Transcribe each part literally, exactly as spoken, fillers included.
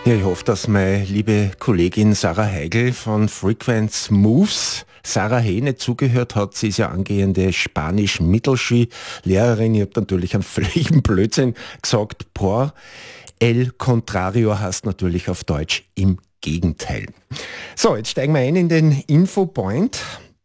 Ja, ich hoffe, dass meine liebe Kollegin Sarah Heigl von Frequenz Moves Sarah Hey nicht zugehört hat. Sie ist ja angehende Spanisch-Mittelschullehrerin. Ich habe natürlich einen völligen Blödsinn gesagt. Por el contrario heißt natürlich auf Deutsch im Gegenteil. So, jetzt steigen wir ein in den Infopoint.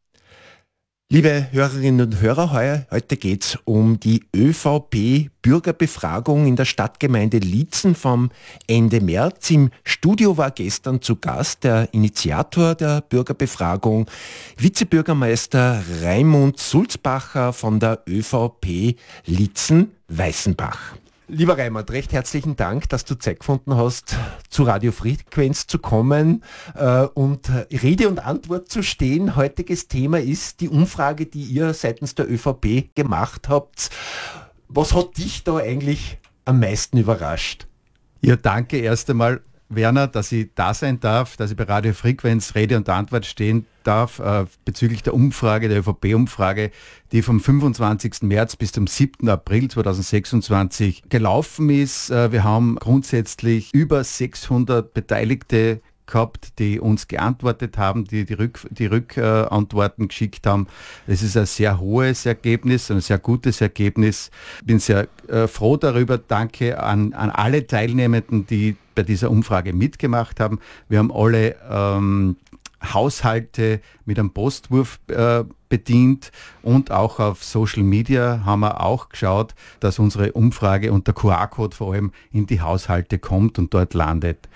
Liebe Hörerinnen und Hörer, heute geht es um die ÖVP-Bürgerbefragung in der Stadtgemeinde Liezen vom Ende März. Im Studio war gestern zu Gast der Initiator der Bürgerbefragung, Vizebürgermeister Raimund Sulzbacher von der ÖVP Liezen-Weißenbach. Lieber Raimund, recht herzlichen Dank, dass du Zeit gefunden hast, zu Radio Frequenz zu kommen äh, und Rede und Antwort zu stehen. Heutiges Thema ist die Umfrage, die ihr seitens der ÖVP gemacht habt. Was hat dich da eigentlich am meisten überrascht? Ja, danke erst einmal, Werner, dass ich da sein darf, dass ich bei Radio Frequenz Rede und Antwort stehen darf äh, bezüglich der Umfrage, der ÖVP-Umfrage, die vom fünfundzwanzigsten März bis zum siebten April zweitausendsechsundzwanzig gelaufen ist. Äh, wir haben grundsätzlich über sechshundert Beteiligte gehabt, die uns geantwortet haben, die die, Rück, die Rückantworten äh, geschickt haben. Es ist ein sehr hohes Ergebnis, ein sehr gutes Ergebnis. Ich bin sehr äh, froh darüber. Danke an, an alle Teilnehmenden, die bei dieser Umfrage mitgemacht haben. Wir haben alle ähm, Haushalte mit einem Postwurf äh, bedient und auch auf Social Media haben wir auch geschaut, dass unsere Umfrage und der Q R-Code vor allem in die Haushalte kommt und dort landet.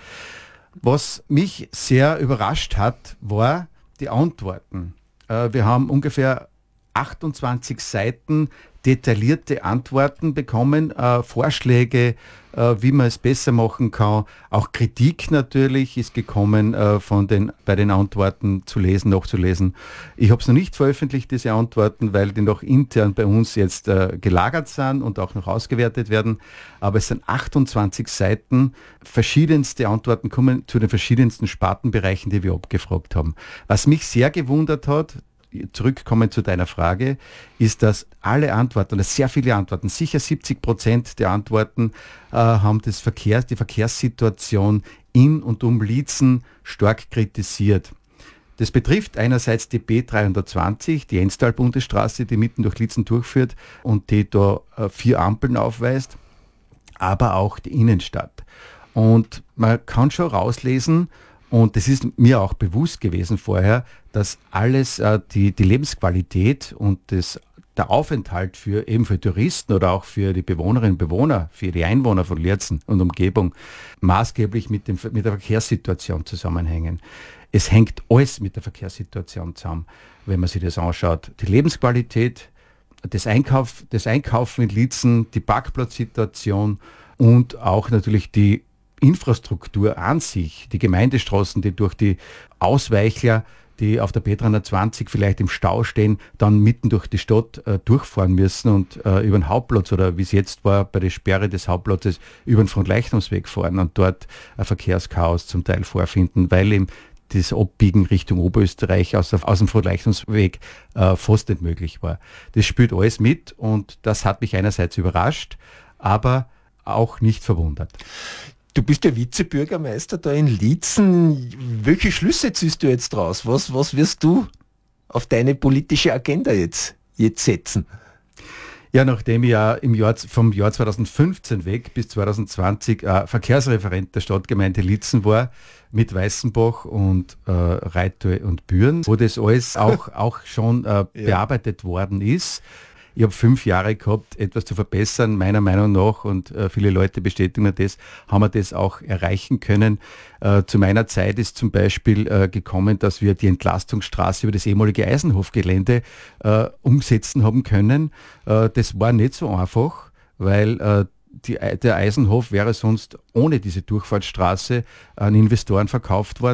Was mich sehr überrascht hat, war die Antworten. Äh, wir haben ungefähr achtundzwanzig Seiten detaillierte Antworten bekommen, äh, Vorschläge, äh, wie man es besser machen kann. Auch Kritik natürlich ist gekommen, äh, von den, bei den Antworten zu lesen, nachzulesen. Ich habe es noch nicht veröffentlicht, diese Antworten, weil die noch intern bei uns jetzt äh, gelagert sind und auch noch ausgewertet werden. Aber es sind achtundzwanzig Seiten, verschiedenste Antworten kommen zu den verschiedensten Spartenbereichen, die wir abgefragt haben. Was mich sehr gewundert hat, zurückkommen zu deiner Frage, ist, dass alle Antworten, oder sehr viele Antworten, sicher siebzig Prozent der Antworten äh, haben das Verkehrs, die Verkehrssituation in und um Liezen stark kritisiert. Das betrifft einerseits die B dreihundertzwanzig, die Enstal-Bundesstraße, die mitten durch Liezen durchführt und die da äh, vier Ampeln aufweist, aber auch die Innenstadt. Und man kann schon rauslesen, und das ist mir auch bewusst gewesen vorher, dass alles, äh, die, die Lebensqualität und das, der Aufenthalt für eben für Touristen oder auch für die Bewohnerinnen und Bewohner, für die Einwohner von Liezen und Umgebung maßgeblich mit, dem, mit der Verkehrssituation zusammenhängen. Es hängt alles mit der Verkehrssituation zusammen, wenn man sich das anschaut. Die Lebensqualität, das, Einkauf, das Einkaufen in Liezen, die Parkplatzsituation und auch natürlich die Infrastruktur an sich, die Gemeindestraßen, die durch die Ausweichler, die auf der B dreihundertzwanzig vielleicht im Stau stehen, dann mitten durch die Stadt äh, durchfahren müssen und äh, über den Hauptplatz oder wie es jetzt war, bei der Sperre des Hauptplatzes über den Frontleichnamsweg fahren und dort ein Verkehrschaos zum Teil vorfinden, weil eben das Abbiegen Richtung Oberösterreich aus, aus dem Frontleichnamsweg äh, fast nicht möglich war. Das spielt alles mit und das hat mich einerseits überrascht, aber auch nicht verwundert. Du bist ja Vizebürgermeister da in Liezen. Welche Schlüsse ziehst du jetzt draus? Was, was wirst du auf deine politische Agenda jetzt, jetzt setzen? Ja, nachdem ich ja im Jahr, vom Jahr zweitausendfünfzehn weg bis zweitausendzwanzig äh, Verkehrsreferent der Stadtgemeinde Liezen war, mit Weißenbach und äh, Reittal und Büren, wo das alles auch, auch schon äh, bearbeitet ja. worden ist. Ich habe fünf Jahre gehabt, etwas zu verbessern, meiner Meinung nach, und äh, viele Leute bestätigen mir das, haben wir das auch erreichen können. Äh, zu meiner Zeit ist zum Beispiel äh, gekommen, dass wir die Entlastungsstraße über das ehemalige Eisenhofgelände äh, umsetzen haben können. Äh, das war nicht so einfach, weil äh, die, der Eisenhof wäre sonst ohne diese Durchfahrtsstraße an Investoren verkauft worden.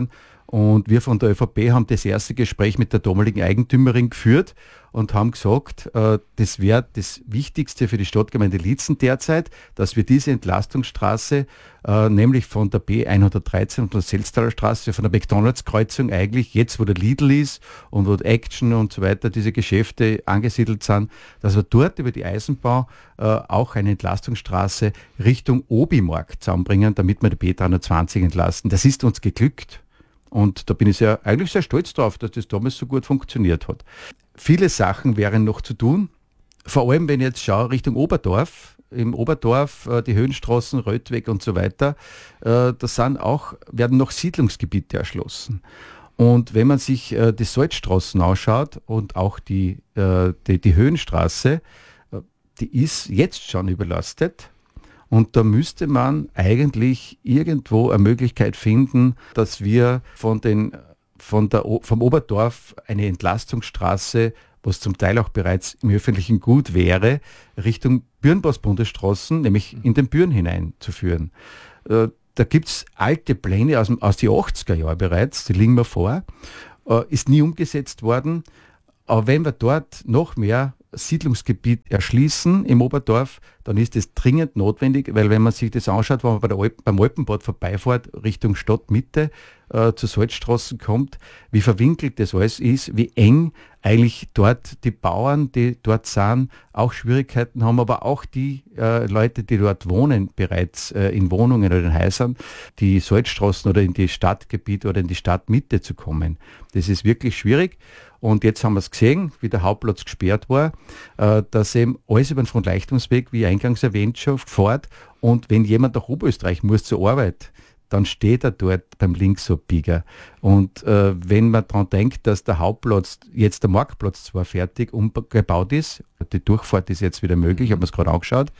Und wir von der ÖVP haben das erste Gespräch mit der damaligen Eigentümerin geführt und haben gesagt, äh, das wäre das Wichtigste für die Stadtgemeinde Liezen derzeit, dass wir diese Entlastungsstraße, äh, nämlich von der B hundertdreizehn und der Selztaler Straße, von der McDonalds-Kreuzung eigentlich, jetzt wo der Lidl ist und wo Action und so weiter, diese Geschäfte angesiedelt sind, dass wir dort über die Eisenbahn äh, auch eine Entlastungsstraße Richtung Obi-Markt zusammenbringen, damit wir die B dreihundertzwanzig entlasten. Das ist uns geglückt. Und da bin ich sehr, eigentlich sehr stolz drauf, dass das damals so gut funktioniert hat. Viele Sachen wären noch zu tun, vor allem wenn ich jetzt schaue Richtung Oberdorf. Im Oberdorf, äh, die Höhenstraßen, Röttweg und so weiter, äh, da sind auch, werden noch Siedlungsgebiete erschlossen. Und wenn man sich äh, die Salzstraßen anschaut und auch die, äh, die, die Höhenstraße, äh, die ist jetzt schon überlastet. Und da müsste man eigentlich irgendwo eine Möglichkeit finden, dass wir von den, von der, vom Oberdorf eine Entlastungsstraße, was zum Teil auch bereits im öffentlichen Gut wäre, Richtung Bürenbos-Bundesstraßen, nämlich in den Büren hineinzuführen. Äh, da gibt es alte Pläne aus, aus den achtziger Jahren bereits, die liegen mir vor, äh, ist nie umgesetzt worden. Aber wenn wir dort noch mehr Siedlungsgebiet erschließen im Oberdorf, dann ist es dringend notwendig, weil wenn man sich das anschaut, wenn man bei der Alp, beim Alpenbad vorbeifährt, Richtung Stadtmitte äh, zur Salzstraßen kommt, wie verwinkelt das alles ist, wie eng eigentlich dort die Bauern, die dort sind, auch Schwierigkeiten haben, aber auch die äh, Leute, die dort wohnen, bereits äh, in Wohnungen oder in Häusern, die Salzstraßen oder in die Stadtgebiete oder in die Stadtmitte zu kommen. Das ist wirklich schwierig. Und jetzt haben wir es gesehen, wie der Hauptplatz gesperrt war, äh, dass eben alles über den Fronleistungsweg, wie eingangs erwähnt, schon fährt. Und wenn jemand nach Oberösterreich muss zur Arbeit, dann steht er dort beim Linksabbieger. Und äh, wenn man daran denkt, dass der Hauptplatz, jetzt der Marktplatz zwar fertig umgebaut ist, die Durchfahrt ist jetzt wieder möglich, haben wir es gerade angeschaut,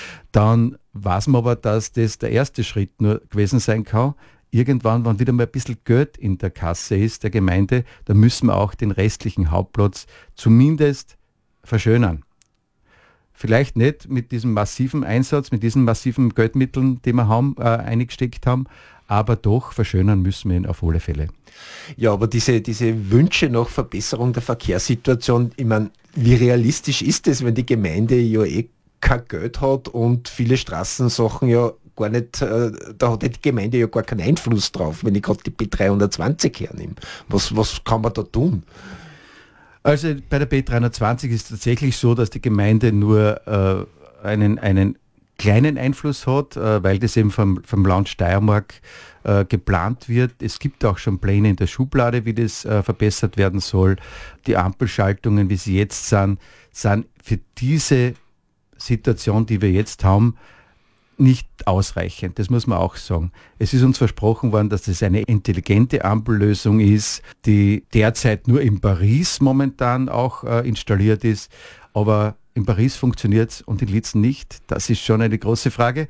dann weiß man aber, dass das der erste Schritt nur gewesen sein kann. Irgendwann, wenn wieder mal ein bisschen Geld in der Kasse ist, der Gemeinde, dann müssen wir auch den restlichen Hauptplatz zumindest verschönern. Vielleicht nicht mit diesem massiven Einsatz, mit diesen massiven Geldmitteln, die wir haben, äh, eingesteckt haben, aber doch verschönern müssen wir ihn auf alle Fälle. Ja, aber diese, diese Wünsche nach Verbesserung der Verkehrssituation, ich meine, wie realistisch ist es, wenn die Gemeinde ja eh kein Geld hat und viele Straßensachen ja gar nicht, äh, da hat die Gemeinde ja gar keinen Einfluss drauf, wenn ich gerade die B dreihundertzwanzig hernehme. Was, was kann man da tun? Also bei der B dreihundertzwanzig ist es tatsächlich so, dass die Gemeinde nur äh, einen, einen kleinen Einfluss hat, äh, weil das eben vom, vom Land Steiermark äh, geplant wird. Es gibt auch schon Pläne in der Schublade, wie das äh, verbessert werden soll. Die Ampelschaltungen, wie sie jetzt sind, sind für diese Situation, die wir jetzt haben, nicht ausreichend, das muss man auch sagen. Es ist uns versprochen worden, dass das eine intelligente Ampellösung ist, die derzeit nur in Paris momentan auch äh, installiert ist, aber in Paris funktioniert es und in Liezen nicht. Das ist schon eine große Frage.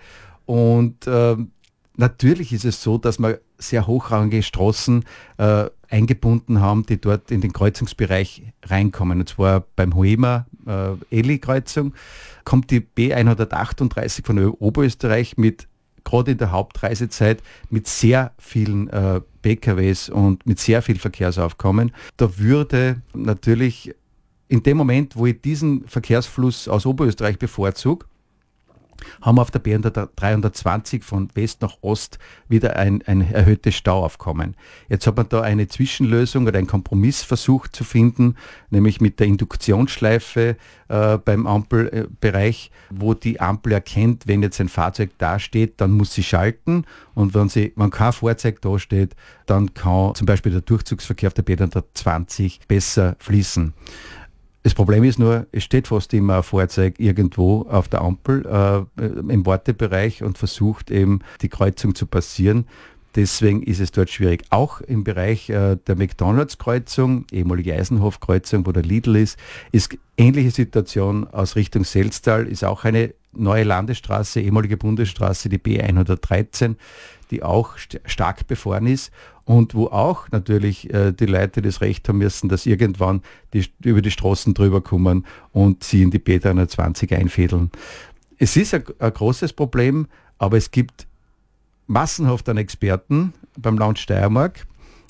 Und äh, natürlich ist es so, dass wir sehr hochrangige Straßen äh, eingebunden haben, die dort in den Kreuzungsbereich reinkommen. Und zwar beim Hoema äh, Eli-Kreuzung kommt die B hundertachtunddreißig von Oberösterreich mit, gerade in der Hauptreisezeit, mit sehr vielen äh, P K Ws und mit sehr viel Verkehrsaufkommen. Da würde natürlich in dem Moment, wo ich diesen Verkehrsfluss aus Oberösterreich bevorzuge, haben wir auf der B dreihundertzwanzig von West nach Ost wieder ein, ein erhöhtes Stauaufkommen. Jetzt hat man da eine Zwischenlösung oder einen Kompromiss versucht zu finden, nämlich mit der Induktionsschleife äh, beim Ampelbereich, wo die Ampel erkennt, wenn jetzt ein Fahrzeug dasteht, dann muss sie schalten und wenn, sie, wenn kein Fahrzeug dasteht, dann kann zum Beispiel der Durchzugsverkehr auf der B hundertzwanzig besser fließen. Das Problem ist nur, es steht fast immer ein Fahrzeug irgendwo auf der Ampel äh, im Wartebereich und versucht eben die Kreuzung zu passieren. Deswegen ist es dort schwierig. Auch im Bereich äh, der McDonalds-Kreuzung, ehemalige Eisenhof-Kreuzung, wo der Lidl ist, ist ähnliche Situation aus Richtung Selztal, ist auch eine neue Landesstraße, ehemalige Bundesstraße, die B hundertdreizehn, die auch st- stark befahren ist. Und wo auch natürlich äh, die Leute das Recht haben müssen, dass irgendwann die über die Straßen drüber kommen und sie in die B dreihundertzwanzig einfädeln. Es ist ein, ein großes Problem, aber es gibt massenhaft an Experten beim Land Steiermark,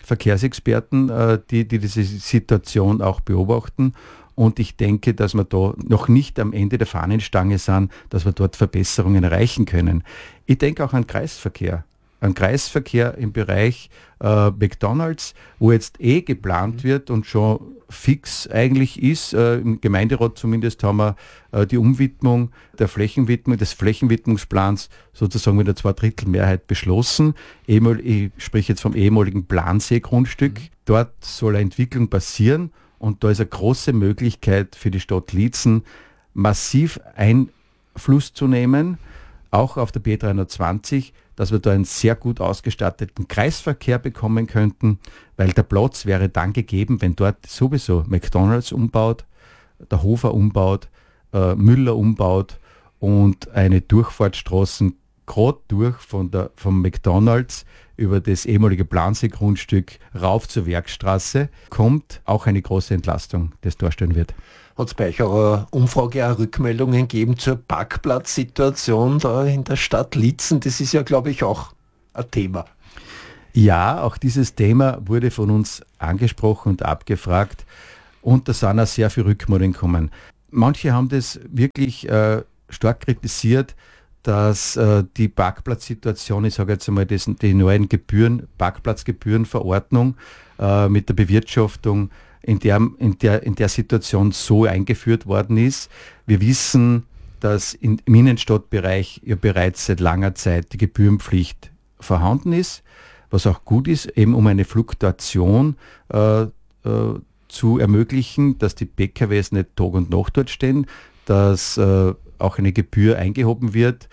Verkehrsexperten, äh, die, die diese Situation auch beobachten. Und ich denke, dass wir da noch nicht am Ende der Fahnenstange sind, dass wir dort Verbesserungen erreichen können. Ich denke auch an Kreisverkehr. An Kreisverkehr im Bereich äh, McDonalds, wo jetzt eh geplant wird und schon fix eigentlich ist. Äh, Im Gemeinderat zumindest haben wir äh, die Umwidmung der Flächenwidmung, des Flächenwidmungsplans sozusagen mit der Zweidrittelmehrheit beschlossen. Ehemal, ich spreche jetzt vom ehemaligen Plansee-Grundstück. Mhm. Dort soll eine Entwicklung passieren und da ist eine große Möglichkeit für die Stadt Liezen, massiv Einfluss zu nehmen, auch auf der B dreihundertzwanzig, dass wir da einen sehr gut ausgestatteten Kreisverkehr bekommen könnten, weil der Platz wäre dann gegeben, wenn dort sowieso McDonalds umbaut, der Hofer umbaut, äh, Müller umbaut und eine Durchfahrtsstraße gerade durch von der, vom McDonalds über das ehemalige Plansee-Grundstück rauf zur Werkstraße kommt, auch eine große Entlastung, das darstellen wird. Hat es bei euch auch eine Umfrage auch Rückmeldungen gegeben zur Parkplatzsituation da in der Stadt Liezen? Das ist ja, glaube ich, auch ein Thema. Ja, auch dieses Thema wurde von uns angesprochen und abgefragt und da sind auch sehr viele Rückmeldungen gekommen. Manche haben das wirklich äh, stark kritisiert, dass äh, die Parkplatzsituation, ich sage jetzt einmal, das, die neuen Gebühren, Parkplatzgebührenverordnung äh, mit der Bewirtschaftung in der, in, der, in der Situation so eingeführt worden ist. Wir wissen, dass in, im Innenstadtbereich ja bereits seit langer Zeit die Gebührenpflicht vorhanden ist, was auch gut ist, eben um eine Fluktuation äh, äh, zu ermöglichen, dass die P K Ws nicht Tag und Nacht dort stehen, dass äh, auch eine Gebühr eingehoben wird.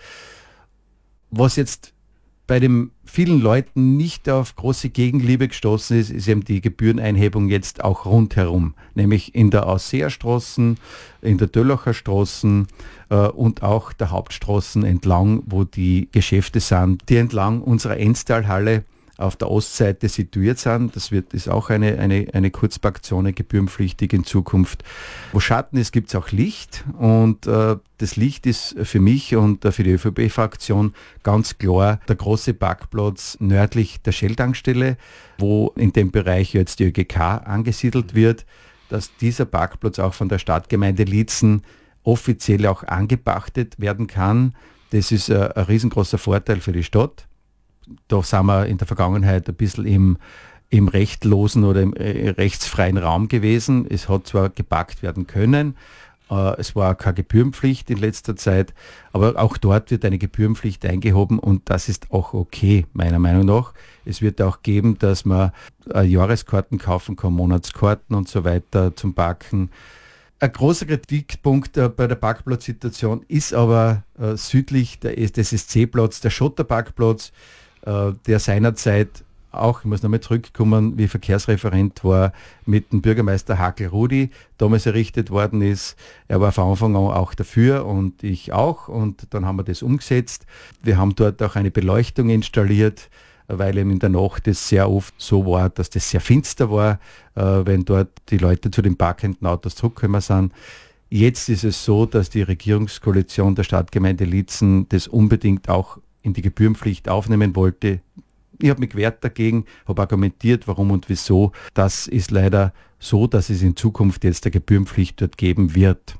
Was jetzt bei den vielen Leuten nicht auf große Gegenliebe gestoßen ist, ist eben die Gebühreneinhebung jetzt auch rundherum, nämlich in der Ausseerstraßen, in der Döllacher Straßen äh, und auch der Hauptstraßen entlang, wo die Geschäfte sind, die entlang unserer Enstalhalle auf der Ostseite situiert sind. Das wird ist auch eine, eine, eine Kurzparkzone, gebührenpflichtig in Zukunft. Wo Schatten ist, gibt es auch Licht und äh, das Licht ist für mich und äh, für die ÖVP-Fraktion ganz klar der große Parkplatz nördlich der Shell-Tankstelle, wo in dem Bereich jetzt die Ö G K angesiedelt wird, dass dieser Parkplatz auch von der Stadtgemeinde Liezen offiziell auch angepachtet werden kann. Das ist äh, ein riesengroßer Vorteil für die Stadt. Da sind wir in der Vergangenheit ein bisschen im, im rechtlosen oder im äh, rechtsfreien Raum gewesen. Es hat zwar geparkt werden können, äh, es war keine Gebührenpflicht in letzter Zeit, aber auch dort wird eine Gebührenpflicht eingehoben und das ist auch okay, meiner Meinung nach. Es wird auch geben, dass man äh, Jahreskarten kaufen kann, Monatskarten und so weiter zum Parken. Ein großer Kritikpunkt äh, bei der Parkplatzsituation ist aber äh, südlich der, des S C-Platz, der Schotterparkplatz, der seinerzeit auch, ich muss nochmal zurückkommen, wie Verkehrsreferent war, mit dem Bürgermeister Hakel Rudi damals errichtet worden ist. Er war von Anfang an auch dafür und ich auch und dann haben wir das umgesetzt. Wir haben dort auch eine Beleuchtung installiert, weil eben in der Nacht es sehr oft so war, dass das sehr finster war, wenn dort die Leute zu den parkenden Autos zurückgekommen sind. Jetzt ist es so, dass die Regierungskoalition der Stadtgemeinde Liezen das unbedingt auch in die Gebührenpflicht aufnehmen wollte. Ich habe mich gewehrt dagegen, habe argumentiert, warum und wieso. Das ist leider so, dass es in Zukunft jetzt eine Gebührenpflicht dort geben wird.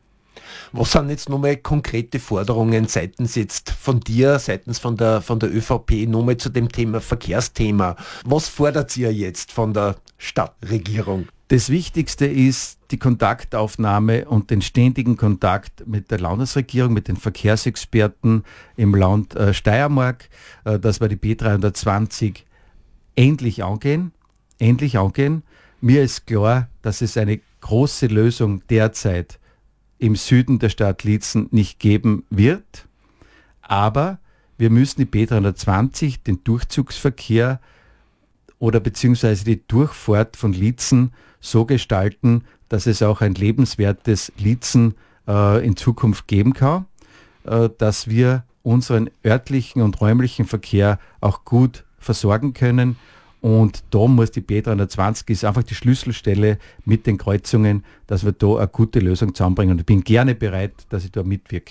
Was sind jetzt nochmal konkrete Forderungen seitens jetzt von dir, seitens von der, von der ÖVP, nochmal zu dem Thema Verkehrsthema? Was fordert ihr jetzt von der Stadtregierung? Das Wichtigste ist die Kontaktaufnahme und den ständigen Kontakt mit der Landesregierung, mit den Verkehrsexperten im Land äh, Steiermark, äh, dass wir die B dreihundertzwanzig endlich angehen, endlich angehen. Mir ist klar, dass es eine große Lösung derzeit im Süden der Stadt Liezen nicht geben wird, aber wir müssen die B dreihundertzwanzig, den Durchzugsverkehr oder beziehungsweise die Durchfahrt von Liezen so gestalten, dass es auch ein lebenswertes Liezen äh, in Zukunft geben kann, äh, dass wir unseren örtlichen und räumlichen Verkehr auch gut versorgen können. Und da muss die B dreihundertzwanzig ist einfach die Schlüsselstelle mit den Kreuzungen, dass wir da eine gute Lösung zusammenbringen. Und ich bin gerne bereit, dass ich da mitwirke.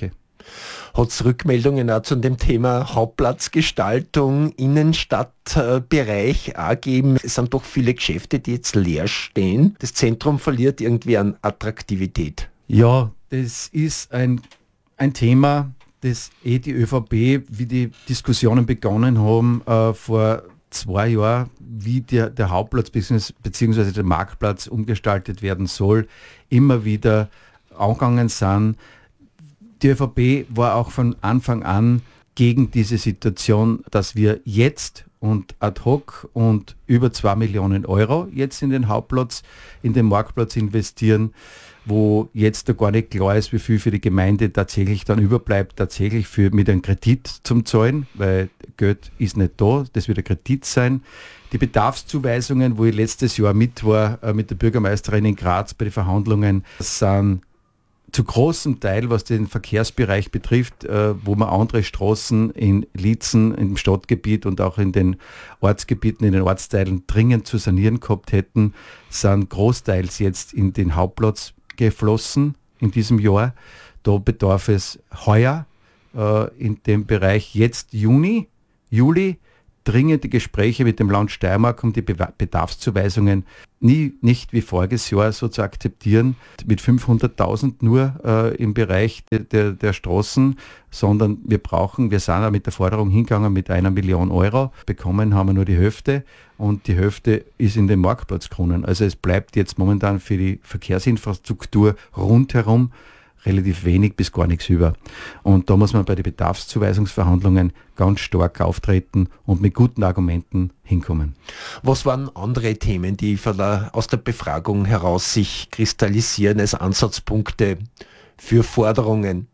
Hat es Rückmeldungen auch zu dem Thema Hauptplatzgestaltung, Innenstadtbereich auch gegeben? Es sind doch viele Geschäfte, die jetzt leer stehen. Das Zentrum verliert irgendwie an Attraktivität. Ja, das ist ein, ein Thema, das eh die ÖVP, wie die Diskussionen begonnen haben, äh, vor zwei Jahren, wie der, der Hauptplatz bzw. der Marktplatz umgestaltet werden soll, immer wieder angegangen sind. Die ÖVP war auch von Anfang an gegen diese Situation, dass wir jetzt und ad hoc und über zwei Millionen Euro jetzt in den Hauptplatz, in den Marktplatz investieren, wo jetzt da gar nicht klar ist, wie viel für die Gemeinde tatsächlich dann überbleibt, tatsächlich für mit einem Kredit zum Zahlen, weil Geld ist nicht da, das wird ein Kredit sein. Die Bedarfszuweisungen, wo ich letztes Jahr mit war, äh, mit der Bürgermeisterin in Graz bei den Verhandlungen, sind zu großem Teil, was den Verkehrsbereich betrifft, äh, wo wir andere Straßen in Liezen, im Stadtgebiet und auch in den Ortsgebieten, in den Ortsteilen dringend zu sanieren gehabt hätten, sind großteils jetzt in den Hauptplatz geflossen in diesem Jahr. Da bedarf es heuer äh, in dem Bereich jetzt Juni, Juli, dringende Gespräche mit dem Land Steiermark, um die Be- Bedarfszuweisungen nie, nicht wie voriges Jahr so zu akzeptieren, mit fünfhunderttausend nur äh, im Bereich de, de, der Straßen, sondern wir brauchen, wir sind auch mit der Forderung hingegangen mit einer Million Euro, bekommen haben wir nur die Hälfte und die Hälfte ist in den Marktplatz gekommen. Also es bleibt jetzt momentan für die Verkehrsinfrastruktur rundherum relativ wenig bis gar nichts über. Und da muss man bei den Bedarfszuweisungsverhandlungen ganz stark auftreten und mit guten Argumenten hinkommen. Was waren andere Themen, die von der, aus der Befragung heraus sich kristallisieren als Ansatzpunkte für Forderungen?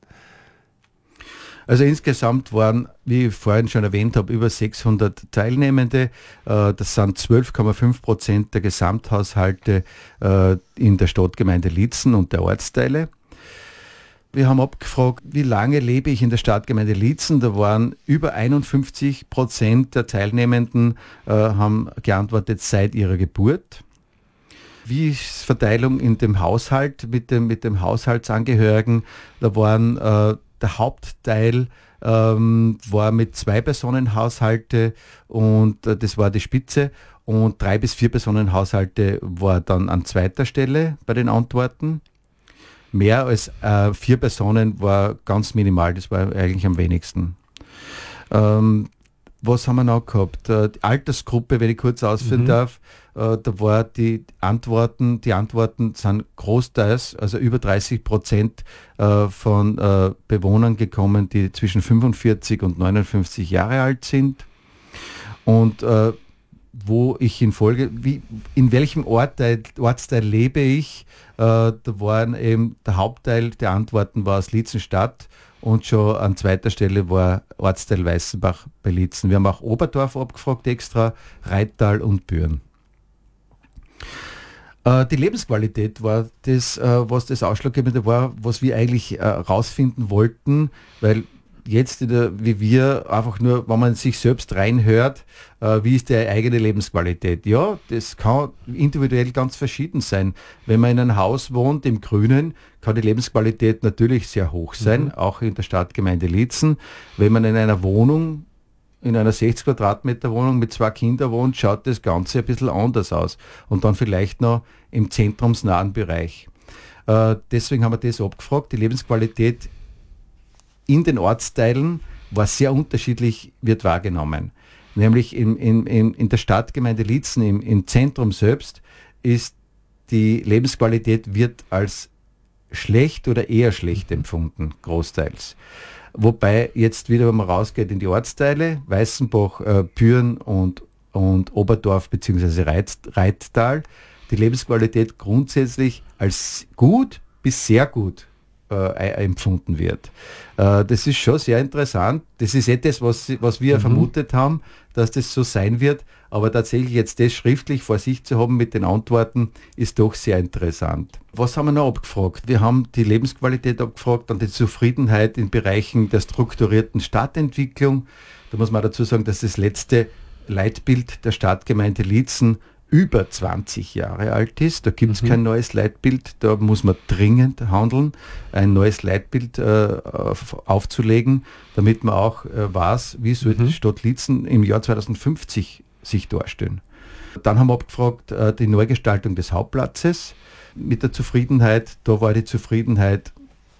Also insgesamt waren, wie ich vorhin schon erwähnt habe, über sechshundert Teilnehmende. Das sind zwölf Komma fünf Prozent der Gesamthaushalte in der Stadtgemeinde Liezen und der Ortsteile. Wir haben abgefragt, wie lange lebe ich in der Stadtgemeinde Liezen. Da waren über einundfünfzig Prozent der Teilnehmenden äh, haben geantwortet seit ihrer Geburt. Wie ist Verteilung in dem Haushalt mit dem, mit dem Haushaltsangehörigen? Da waren äh, der Hauptteil ähm, war mit zwei Personen Haushalte und äh, das war die Spitze. Und drei bis vier Personen Haushalte war dann an zweiter Stelle bei den Antworten. Mehr als äh, vier Personen war ganz minimal, das war eigentlich am wenigsten. Ähm, was haben wir noch gehabt? Äh, die Altersgruppe, wenn ich kurz ausführen mhm. darf, äh, da war die Antworten, die Antworten sind großteils, also über dreißig Prozent äh, von äh, Bewohnern gekommen, die zwischen fünfundvierzig und neunundfünfzig Jahre alt sind. Und äh, wo ich in Folge, wie, in welchem Ortteil, Ortsteil lebe ich, äh, da waren eben, der Hauptteil der Antworten war aus Liezenstadt und schon an zweiter Stelle war Ortsteil Weißenbach bei Liezen. Wir haben auch Oberdorf abgefragt extra, Reittal und Büren. Äh, die Lebensqualität war das, äh, was das Ausschlaggebende war, was wir eigentlich herausfinden äh, wollten, weil jetzt, wie wir, einfach nur, wenn man sich selbst reinhört, äh, wie ist die eigene Lebensqualität? Ja, das kann individuell ganz verschieden sein. Wenn man in einem Haus wohnt, im Grünen, kann die Lebensqualität natürlich sehr hoch sein, mhm. auch in der Stadtgemeinde Liezen. Wenn man in einer Wohnung, in einer sechzig Quadratmeter Wohnung mit zwei Kindern wohnt, schaut das Ganze ein bisschen anders aus. Und dann vielleicht noch im zentrumsnahen Bereich. Äh, deswegen haben wir das abgefragt. Die Lebensqualität in den Ortsteilen war sehr unterschiedlich, wird wahrgenommen. Nämlich in, in, in der Stadtgemeinde Liezen, im, im Zentrum selbst, ist die Lebensqualität wird als schlecht oder eher schlecht empfunden, großteils. Wobei jetzt wieder, wenn man rausgeht in die Ortsteile, Weißenbach, äh, Büren und, und Oberdorf bzw. Reit, Reittal, die Lebensqualität grundsätzlich als gut bis sehr gut Äh, empfunden wird. Äh, das ist schon sehr interessant. Das ist etwas, was, was wir mhm. vermutet haben, dass das so sein wird, aber tatsächlich jetzt das schriftlich vor sich zu haben mit den Antworten, ist doch sehr interessant. Was haben wir noch abgefragt? Wir haben die Lebensqualität abgefragt, dann die Zufriedenheit in Bereichen der strukturierten Stadtentwicklung. Da muss man dazu sagen, dass das letzte Leitbild der Stadtgemeinde Liezen über zwanzig Jahre alt ist. Da gibt es mhm. kein neues Leitbild, da muss man dringend handeln, ein neues Leitbild äh, aufzulegen, damit man auch äh, weiß, wie soll mhm. die Stadt Liezen im Jahr zweitausendfünfzig sich darstellen. Dann haben wir abgefragt, äh, die Neugestaltung des Hauptplatzes mit der Zufriedenheit. Da war die Zufriedenheit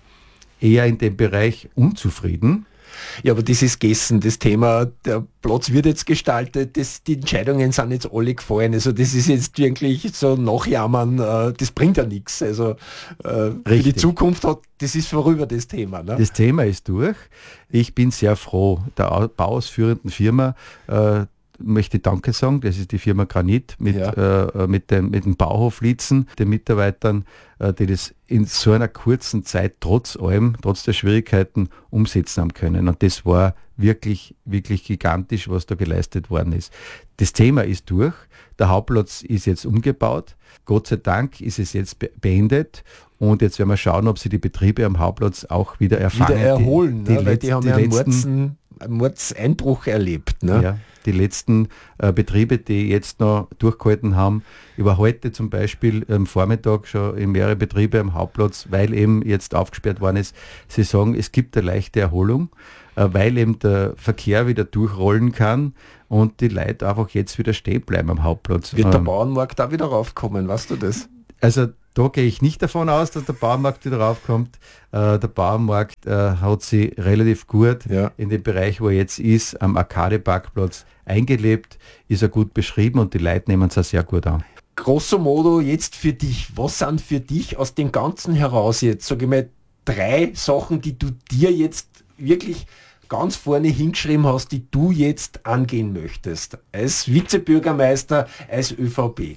eher in dem Bereich unzufrieden. Ja, aber das ist gegessen, das Thema, der Platz wird jetzt gestaltet, das, die Entscheidungen sind jetzt alle gefallen, also das ist jetzt wirklich so nachjammern, äh, das bringt ja nichts, also äh, für die Zukunft hat, das ist vorüber das Thema. Ne? Das Thema ist durch. Ich bin sehr froh, der bauausführenden Firma, äh, möchte Danke sagen, das ist die Firma Granit mit, ja. äh, mit, dem, mit dem Bauhof Liezen, den Mitarbeitern, äh, die das in so einer kurzen Zeit trotz allem, trotz der Schwierigkeiten umsetzen haben können. Und das war wirklich, wirklich gigantisch, was da geleistet worden ist. Das Thema ist durch, der Hauptplatz ist jetzt umgebaut, Gott sei Dank ist es jetzt be- beendet. Und jetzt werden wir schauen, ob sie die Betriebe am Hauptplatz auch wieder erfangen. Wieder erholen, die, die, ne? Weil die haben die ja einen, letzten, Mordsen, einen Mordseinbruch erlebt. Ne? Ja, die letzten äh, Betriebe, die jetzt noch durchgehalten haben, über heute zum Beispiel am Vormittag schon in mehrere Betriebe am Hauptplatz, weil eben jetzt aufgesperrt worden ist, sie sagen, es gibt eine leichte Erholung, äh, weil eben der Verkehr wieder durchrollen kann und die Leute einfach jetzt wieder stehen bleiben am Hauptplatz. Wird der ähm, Bauernmarkt da wieder raufkommen, weißt du das? Also da gehe ich nicht davon aus, dass der Bauernmarkt wieder raufkommt. Äh, der Bauernmarkt äh, hat sich relativ gut ja. in dem Bereich, wo er jetzt ist, am Arcade-Parkplatz eingelebt, ist er gut beschrieben und die Leute nehmen es auch sehr gut an. Grosso modo jetzt für dich, was sind für dich aus dem Ganzen heraus jetzt, sage ich mal, drei Sachen, die du dir jetzt wirklich ganz vorne hingeschrieben hast, die du jetzt angehen möchtest, als Vizebürgermeister, als ÖVP?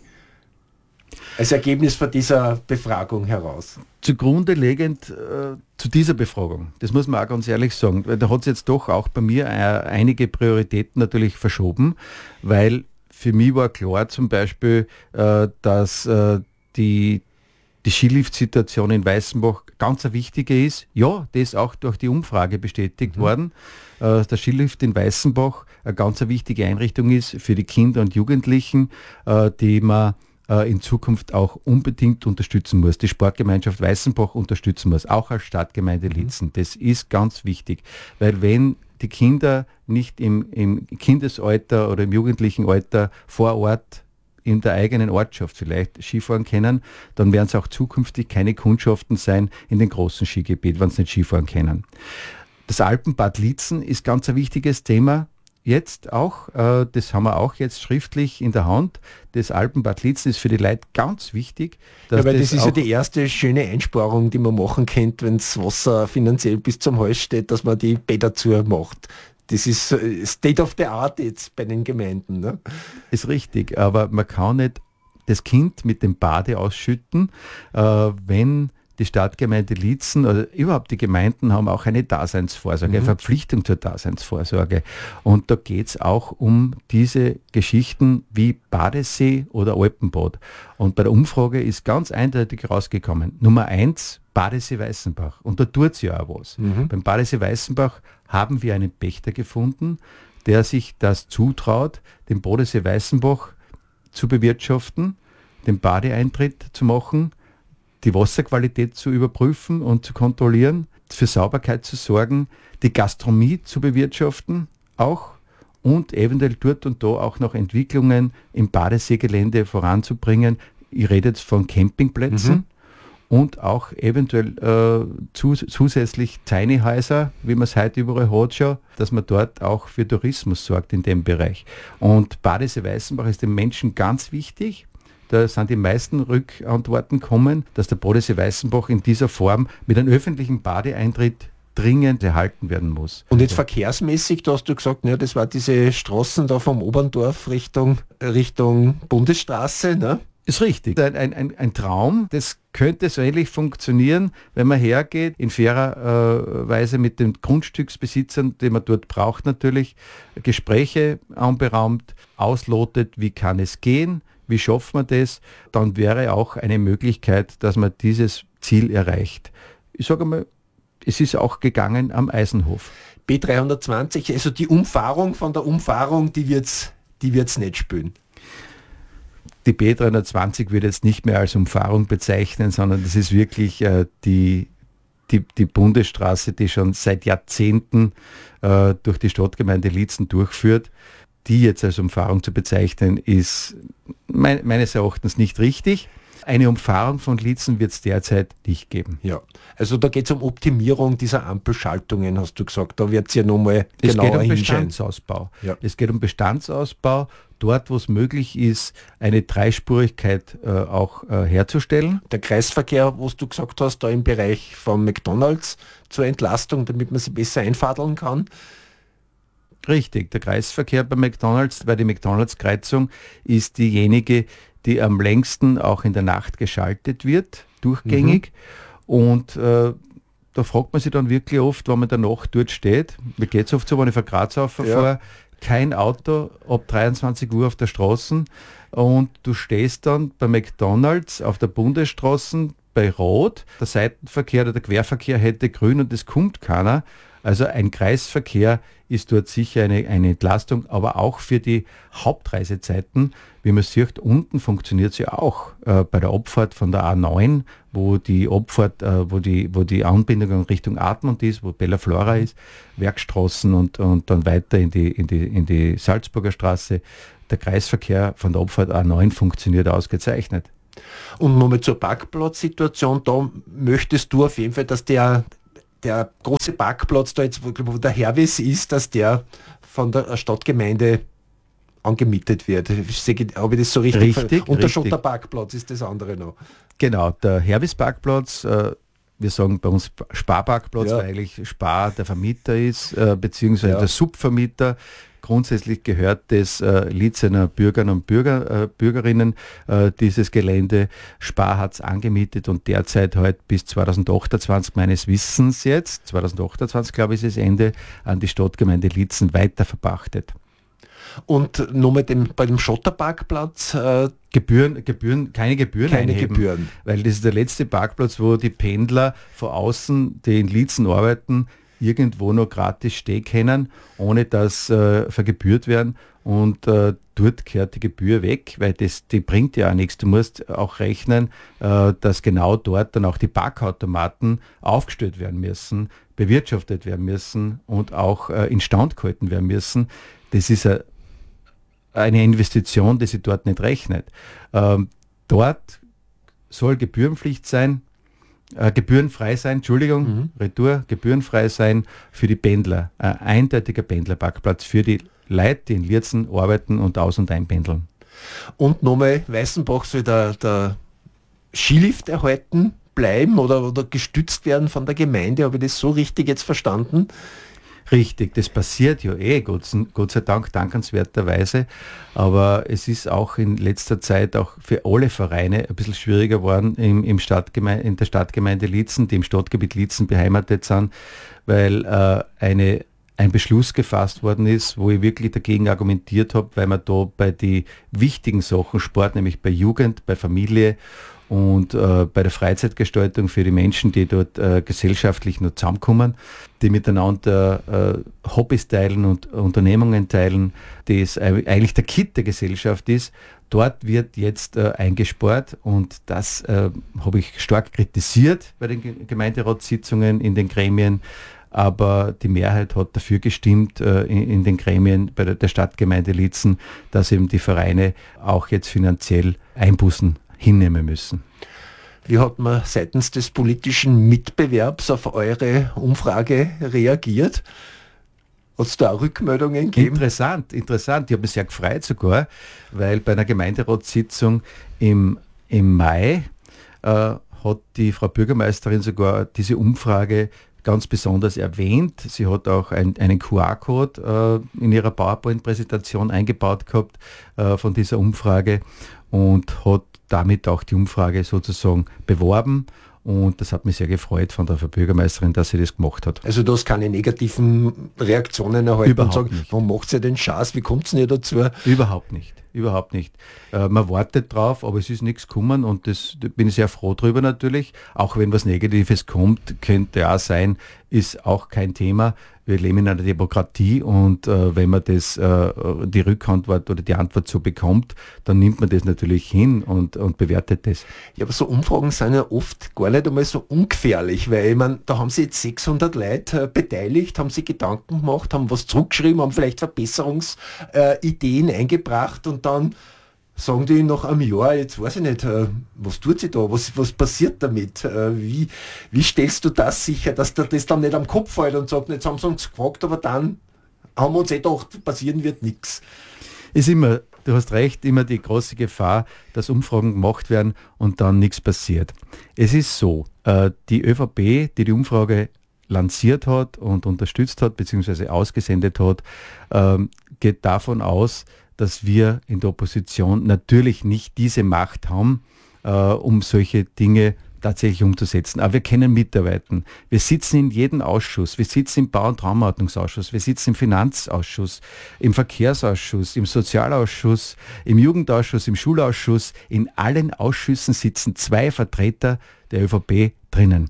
Als Ergebnis von dieser Befragung heraus? Zugrunde legend äh, zu dieser Befragung, das muss man auch ganz ehrlich sagen, weil da hat es jetzt doch auch bei mir äh, einige Prioritäten natürlich verschoben, weil für mich war klar zum Beispiel, äh, dass äh, die, die Skilift-Situation in Weißenbach ganz eine wichtige ist. Ja, das ist auch durch die Umfrage bestätigt mhm. worden, äh, der Skilift in Weißenbach eine ganz eine wichtige Einrichtung ist für die Kinder und Jugendlichen, äh, die man in Zukunft auch unbedingt unterstützen muss. Die Sportgemeinschaft Weißenbach unterstützen muss, auch als Stadtgemeinde Liezen. Das ist ganz wichtig, weil wenn die Kinder nicht im, im Kindesalter oder im jugendlichen Alter vor Ort in der eigenen Ortschaft vielleicht Skifahren können, dann werden es auch zukünftig keine Kundschaften sein in den großen Skigebieten, wenn sie nicht Skifahren können. Das Alpenbad Liezen ist ganz ein wichtiges Thema. Jetzt auch, äh, das haben wir auch jetzt schriftlich in der Hand, das Alpenbad Liezen ist für die Leute ganz wichtig. Ja, weil das, das ist ja die erste schöne Einsparung, die man machen könnte, wenn das Wasser finanziell bis zum Hals steht, dass man die Bäder zu macht. Das ist State of the Art jetzt bei den Gemeinden. Ne? Ist richtig, aber man kann nicht das Kind mit dem Bade ausschütten, äh, wenn die Stadtgemeinde Liezen oder überhaupt die Gemeinden haben auch eine Daseinsvorsorge, mhm. eine Verpflichtung zur Daseinsvorsorge. Und da geht es auch um diese Geschichten wie Badesee oder Alpenbad. Und bei der Umfrage ist ganz eindeutig rausgekommen, Nummer eins, Badesee Weißenbach. Und da tut es ja auch was. Mhm. Beim Badesee Weißenbach haben wir einen Pächter gefunden, der sich das zutraut, den Badesee Weißenbach zu bewirtschaften, den Badeeintritt zu machen, die Wasserqualität zu überprüfen und zu kontrollieren, für Sauberkeit zu sorgen, die Gastronomie zu bewirtschaften auch und eventuell dort und da auch noch Entwicklungen im Badeseegelände voranzubringen. Ich rede jetzt von Campingplätzen mhm. und auch eventuell äh, zus- zusätzlich Tiny Häuser, wie man es heute überall hat schon, dass man dort auch für Tourismus sorgt in dem Bereich. Und Badesee Weißenbach ist den Menschen ganz wichtig. Da sind die meisten Rückantworten kommen, dass der Badesee Weißenbach in dieser Form mit einem öffentlichen Badeeintritt dringend erhalten werden muss. Und jetzt verkehrsmäßig, da hast du gesagt, ja, das war diese Straßen da vom Oberndorf Richtung, Richtung Bundesstraße, ne? Ist richtig. Ein, ein, ein Traum, das könnte so ähnlich funktionieren, wenn man hergeht, in fairer äh, Weise mit den Grundstücksbesitzern, die man dort braucht natürlich, Gespräche anberaumt, auslotet, wie kann es gehen, wie schafft man das, dann wäre auch eine Möglichkeit, dass man dieses Ziel erreicht. Ich sage mal, es ist auch gegangen am Eisenhof. B dreihundertzwanzig, also die Umfahrung von der Umfahrung, die wird es die wird's nicht spielen. die B dreihundertzwanzig würde jetzt nicht mehr als Umfahrung bezeichnen, sondern das ist wirklich äh, die, die, die Bundesstraße, die schon seit Jahrzehnten äh, durch die Stadtgemeinde Liezen durchführt. Die jetzt als Umfahrung zu bezeichnen, ist mein, meines Erachtens nicht richtig. Eine Umfahrung von Liezen wird es derzeit nicht geben. Ja, also da geht es um Optimierung dieser Ampelschaltungen, hast du gesagt. Da wird es ja nochmal genauer hinschauen. Es geht um Bestandsausbau. Ja. Es geht um Bestandsausbau, dort wo es möglich ist, eine Dreispurigkeit äh, auch äh, herzustellen. Der Kreisverkehr, was du gesagt hast, da im Bereich von McDonalds zur Entlastung, damit man sie besser einfadeln kann. Richtig, der Kreisverkehr bei McDonalds, weil die McDonalds-Kreuzung ist diejenige, die am längsten auch in der Nacht geschaltet wird, durchgängig. Mhm. Und äh, da fragt man sich dann wirklich oft, wenn man in der Nacht dort steht, mir geht es oft so, wenn ich von Graz auffahre, ja. kein Auto ab dreiundzwanzig Uhr auf der Straße und du stehst dann bei McDonalds auf der Bundesstraße bei Rot, der Seitenverkehr oder der Querverkehr hätte grün und es kommt keiner. Also ein Kreisverkehr ist dort sicher eine, eine Entlastung, aber auch für die Hauptreisezeiten, wie man sieht, unten funktioniert sie auch äh, bei der Abfahrt von der A neun, wo die Abfahrt, äh, wo die, wo die Anbindung Richtung Admont ist, wo Bella Flora ist, Werkstraßen und, und dann weiter in die, in, die, in die Salzburger Straße. Der Kreisverkehr von der Abfahrt A neun funktioniert ausgezeichnet. Und nochmal zur Parkplatzsituation, da möchtest du auf jeden Fall, dass der der große Parkplatz da jetzt, wo der Herwes ist, dass der von der Stadtgemeinde angemietet wird. Habe ich das so richtig? Richtig. Und der richtig. Schotterparkplatz ist das andere noch. Genau, der Herwes-Parkplatz, äh, wir sagen bei uns Sparparkplatz, ja. weil eigentlich Spar der Vermieter ist, äh, beziehungsweise ja. der Subvermieter. Grundsätzlich gehört das äh, Liezener Bürgern und Bürger, äh, Bürgerinnen äh, dieses Gelände. Spar hat es angemietet und derzeit halt bis zweitausendachtundzwanzig meines Wissens jetzt, zweitausendachtundzwanzig glaube ich ist das Ende, an die Stadtgemeinde Liezen weiter verpachtet. Und nochmal dem, bei dem Schotterparkplatz? Äh, Gebühren, Gebühren, keine Gebühren keine einheben, Gebühren. Weil das ist der letzte Parkplatz, wo die Pendler von außen, die in Liezen arbeiten, irgendwo noch gratis stehen können, ohne dass äh, vergebührt werden. Und äh, dort kehrt die Gebühr weg, weil das, die bringt ja auch nichts. Du musst auch rechnen, äh, dass genau dort dann auch die Parkautomaten aufgestellt werden müssen, bewirtschaftet werden müssen und auch äh, instand gehalten werden müssen. Das ist a, eine Investition, die sich dort nicht rechnet. Ähm, dort soll Gebührenpflicht sein, Äh, gebührenfrei sein, Entschuldigung, mhm. Retour, gebührenfrei sein für die Pendler. Ein eindeutiger Pendlerparkplatz für die Leute, die in Liezen arbeiten und aus- und einpendeln. Und nochmal, Weißenbach soll der, der Skilift erhalten bleiben oder, oder gestützt werden von der Gemeinde. Habe ich das so richtig jetzt verstanden? Richtig, das passiert ja eh, Gott, Gott sei Dank, dankenswerterweise. Aber es ist auch in letzter Zeit auch für alle Vereine ein bisschen schwieriger geworden im, im Stadtgemeinde, in der Stadtgemeinde Liezen, die im Stadtgebiet Liezen beheimatet sind, weil äh, eine, ein Beschluss gefasst worden ist, wo ich wirklich dagegen argumentiert habe, weil man da bei den wichtigen Sachen Sport, nämlich bei Jugend, bei Familie und äh, bei der Freizeitgestaltung für die Menschen, die dort äh, gesellschaftlich nur zusammenkommen, die miteinander äh, Hobbys teilen und Unternehmungen teilen, das eigentlich der Kit der Gesellschaft ist. Dort wird jetzt äh, eingespart und das äh, habe ich stark kritisiert bei den Gemeinderatssitzungen in den Gremien, aber die Mehrheit hat dafür gestimmt äh, in, in den Gremien bei der, der Stadtgemeinde Liezen, dass eben die Vereine auch jetzt finanziell Einbußen hinnehmen müssen. Wie hat man seitens des politischen Mitbewerbs auf eure Umfrage reagiert? Hat es da auch Rückmeldungen gegeben? Interessant, interessant. Ich habe mich sehr gefreut sogar, weil bei einer Gemeinderatssitzung im, im Mai äh, hat die Frau Bürgermeisterin sogar diese Umfrage ganz besonders erwähnt. Sie hat auch ein, einen Q R-Code äh, in ihrer PowerPoint-Präsentation eingebaut gehabt äh, von dieser Umfrage und hat damit auch die Umfrage sozusagen beworben. Und das hat mich sehr gefreut von der Frau Bürgermeisterin, dass sie das gemacht hat. Also du hast keine negativen Reaktionen erhalten Überhaupt und sagen, nicht. warum macht ihr den Schaß, wie kommt es nicht dazu? Überhaupt nicht. überhaupt nicht. Äh, man wartet drauf, aber es ist nichts gekommen und das da bin ich sehr froh drüber natürlich. Auch wenn was Negatives kommt, könnte auch sein, ist auch kein Thema. Wir leben in einer Demokratie und äh, wenn man das, äh, die Rückantwort oder die Antwort so bekommt, dann nimmt man das natürlich hin und, und bewertet das. Ja, aber so Umfragen sind ja oft gar nicht einmal so ungefährlich, weil ich meine, da haben sich jetzt sechshundert Leute äh, beteiligt, haben sich Gedanken gemacht, haben was zurückgeschrieben, haben vielleicht Verbesserungsideen äh, eingebracht und dann sagen die nach einem Jahr, jetzt weiß ich nicht, äh, was tut sie da, was, was passiert damit, äh, wie, wie stellst du das sicher, dass dir das dann nicht am Kopf fällt und sagt, jetzt haben sie uns gefragt, aber dann haben wir uns eh gedacht, passieren wird nichts. Ist immer, du hast recht, immer die große Gefahr, dass Umfragen gemacht werden und dann nichts passiert. Es ist so, äh, die ÖVP, die die Umfrage lanciert hat und unterstützt hat, beziehungsweise ausgesendet hat, äh, geht davon aus, dass wir in der Opposition natürlich nicht diese Macht haben, äh, um solche Dinge tatsächlich umzusetzen. Aber wir können mitarbeiten. Wir sitzen in jedem Ausschuss. Wir sitzen im Bau- und Raumordnungsausschuss. Wir sitzen im Finanzausschuss, im Verkehrsausschuss, im Sozialausschuss, im Jugendausschuss, im Schulausschuss. In allen Ausschüssen sitzen zwei Vertreter der ÖVP drinnen.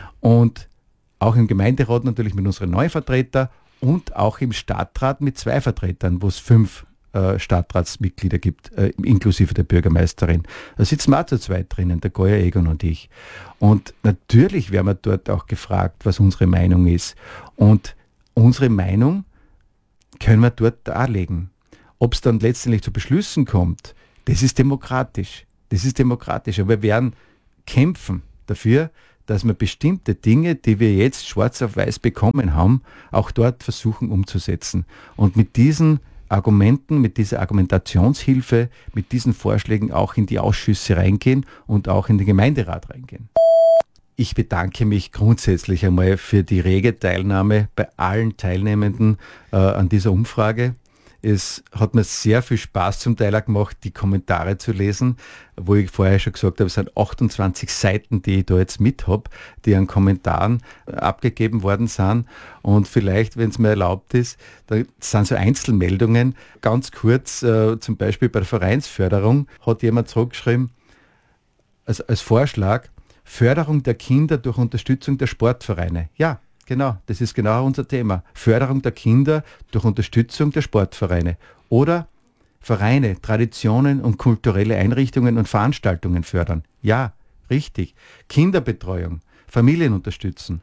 Und auch im Gemeinderat natürlich mit unseren neuen Vertretern und auch im Stadtrat mit zwei Vertretern, wo es fünf Stadtratsmitglieder gibt, äh, inklusive der Bürgermeisterin. Da sitzen wir auch zu zweit drinnen, der Goya Egon und ich. Und natürlich werden wir dort auch gefragt, was unsere Meinung ist. Und unsere Meinung können wir dort darlegen. Ob es dann letztendlich zu Beschlüssen kommt, das ist demokratisch. Das ist demokratisch. Aber wir werden kämpfen dafür, dass wir bestimmte Dinge, die wir jetzt schwarz auf weiß bekommen haben, auch dort versuchen umzusetzen. Und mit diesen Argumenten, mit dieser Argumentationshilfe, mit diesen Vorschlägen auch in die Ausschüsse reingehen und auch in den Gemeinderat reingehen. Ich bedanke mich grundsätzlich einmal für die rege Teilnahme bei allen Teilnehmenden äh, an dieser Umfrage. Es hat mir sehr viel Spaß zum Teil auch gemacht, die Kommentare zu lesen, wo ich vorher schon gesagt habe, es sind achtundzwanzig Seiten, die ich da jetzt mit habe, die an Kommentaren abgegeben worden sind. Und vielleicht, wenn es mir erlaubt ist, da sind so Einzelmeldungen. Ganz kurz, äh, zum Beispiel bei der Vereinsförderung hat jemand zurückgeschrieben, als, als Vorschlag, Förderung der Kinder durch Unterstützung der Sportvereine. Ja, genau, das ist genau unser Thema. Förderung der Kinder durch Unterstützung der Sportvereine. Oder Vereine, Traditionen und kulturelle Einrichtungen und Veranstaltungen fördern. Ja, richtig. Kinderbetreuung, Familien unterstützen,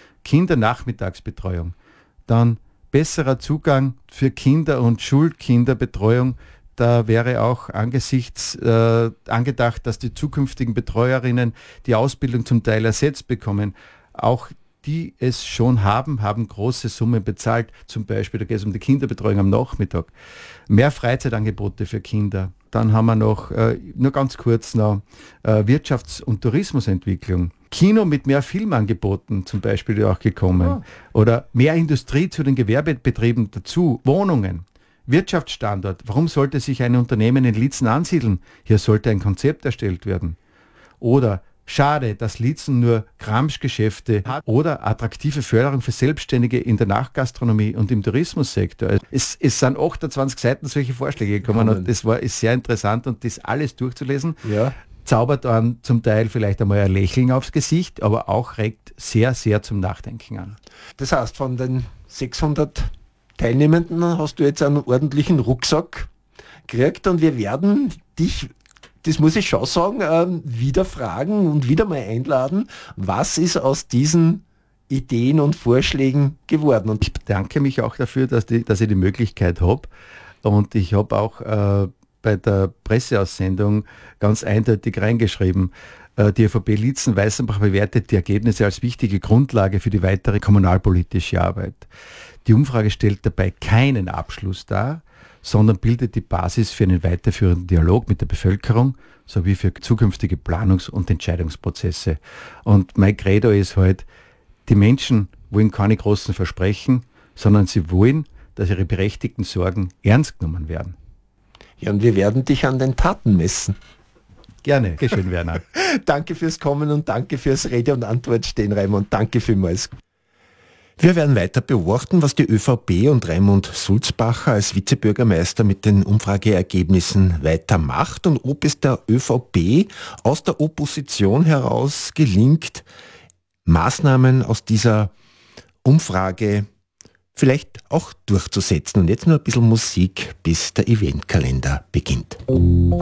Kindernachmittagsbetreuung. Dann besserer Zugang für Kinder- und Schulkinderbetreuung. Da wäre auch angesichts äh, angedacht, dass die zukünftigen Betreuerinnen die Ausbildung zum Teil ersetzt bekommen. Auch die es schon haben, haben große Summen bezahlt. Zum Beispiel, da geht es um die Kinderbetreuung am Nachmittag. Mehr Freizeitangebote für Kinder. Dann haben wir noch, äh, nur ganz kurz noch, äh, Wirtschafts- und Tourismusentwicklung. Kino mit mehr Filmangeboten zum Beispiel auch gekommen. Oh. Oder mehr Industrie zu den Gewerbebetrieben dazu. Wohnungen. Wirtschaftsstandort. Warum sollte sich ein Unternehmen in Liezen ansiedeln? Hier sollte ein Konzept erstellt werden. Oder schade, dass Liezen nur Kramschgeschäfte hat oder attraktive Förderung für Selbstständige in der Nachgastronomie und im Tourismussektor. Es, es sind achtundzwanzig Seiten solche Vorschläge gekommen und das war ist sehr interessant und das alles durchzulesen, ja, zaubert dann zum Teil vielleicht einmal ein Lächeln aufs Gesicht, aber auch regt sehr, sehr zum Nachdenken an. Das heißt, von den sechshundert Teilnehmenden hast du jetzt einen ordentlichen Rucksack gekriegt und wir werden dich, das muss ich schon sagen, äh, wieder fragen und wieder mal einladen, was ist aus diesen Ideen und Vorschlägen geworden. Und ich bedanke mich auch dafür, dass, die, dass ich die Möglichkeit habe. Und ich habe auch äh, bei der Presseaussendung ganz eindeutig reingeschrieben, äh, die ÖVP Liezen-Weißenbach bewertet die Ergebnisse als wichtige Grundlage für die weitere kommunalpolitische Arbeit. Die Umfrage stellt dabei keinen Abschluss dar, sondern bildet die Basis für einen weiterführenden Dialog mit der Bevölkerung sowie für zukünftige Planungs- und Entscheidungsprozesse. Und mein Credo ist halt, die Menschen wollen keine großen Versprechen, sondern sie wollen, dass ihre berechtigten Sorgen ernst genommen werden. Ja, und wir werden dich an den Taten messen. Gerne, geschehen, Werner. Danke fürs Kommen und danke fürs Rede und Antwort stehen, Raimund. Danke vielmals. Wir werden weiter beobachten, was die ÖVP und Raimund Sulzbacher als Vizebürgermeister mit den Umfrageergebnissen weitermacht und ob es der ÖVP aus der Opposition heraus gelingt, Maßnahmen aus dieser Umfrage vielleicht auch durchzusetzen. Und jetzt nur ein bisschen Musik, bis der Eventkalender beginnt.